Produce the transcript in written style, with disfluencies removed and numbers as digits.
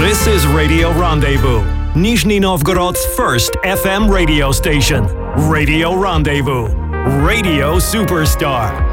This is Radio Rendezvous, Nizhny Novgorod's first FM radio station. Radio Rendezvous. Radio Superstar.